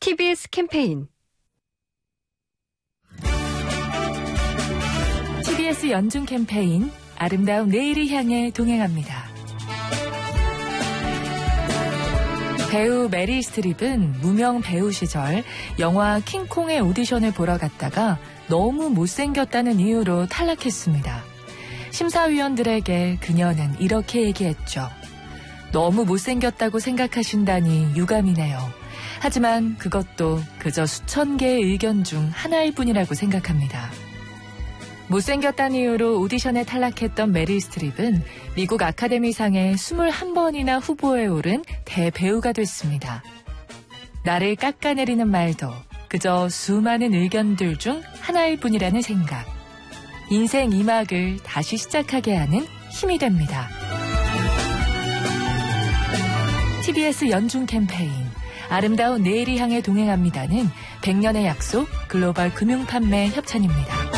TBS 캠페인 TBS 연중 캠페인 아름다운 내일을 향해 동행합니다. 배우 메릴 스트립은 무명 배우 시절 영화 킹콩의 오디션을 보러 갔다가 너무 못생겼다는 이유로 탈락했습니다. 심사위원들에게 그녀는 이렇게 얘기했죠. 너무 못생겼다고 생각하신다니 유감이네요. 하지만 그것도 그저 수천 개의 의견 중 하나일 뿐이라고 생각합니다. 못생겼다는 이유로 오디션에 탈락했던 메릴 스트립은 미국 아카데미상에 21번이나 후보에 오른 대배우가 됐습니다. 나를 깎아내리는 말도 그저 수많은 의견들 중 하나일 뿐이라는 생각. 인생 2막을 다시 시작하게 하는 힘이 됩니다. TBS 연중 캠페인 아름다운 내일을 향해 동행합니다는 100년의 약속 글로벌 금융판매 협찬입니다.